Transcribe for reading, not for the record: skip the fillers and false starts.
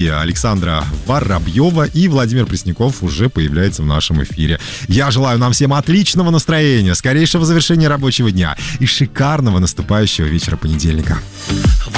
Александра Воробьева и Владимир Пресняков уже появляется в нашем эфире. Я желаю нам всем отличного настроения, скорейшего завершения рабочего дня и шикарного наступающего вечера понедельника.